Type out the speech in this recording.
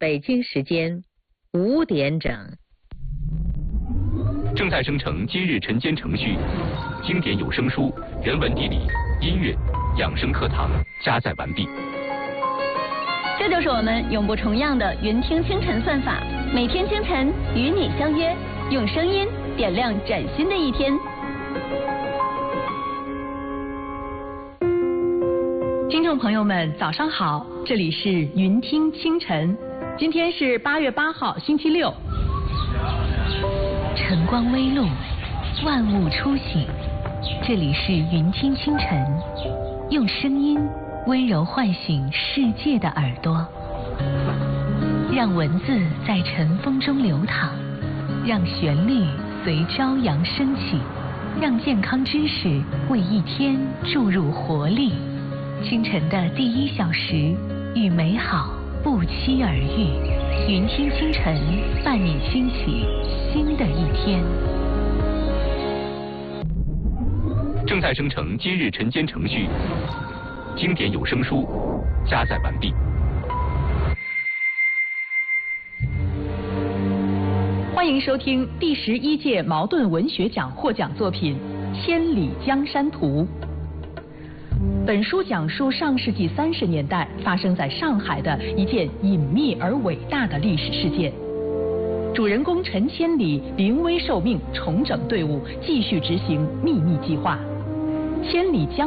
北京时间5点整。 正在生成今日晨间程序，经典有声书、人文地理、音乐、养生课堂加载完毕。 这就是我们永不重样的云听清晨算法，每天清晨与你相约，用声音点亮崭新的一天。 听众朋友们，早上好，这里是云听清晨，今天是8月8号，星期六。 晨光微露，万物初醒，这里是云听清晨，用声音温柔唤醒世界的耳朵，让文字在晨风中流淌，让旋律随朝阳升起，让健康知识为一天注入活力。清晨的第1小时，与美好不期而遇。云听清晨，伴你兴起新的一天。 正在生成今日晨间程序，经典有声书加载完毕。 欢迎收听第11届茅盾文学奖获奖作品《千里江山图》。本书讲述上世纪30年代发生在上海的一件隐秘而伟大的历史事件。主人公陈千里临危受命，重整队伍，继续执行秘密计划。千里江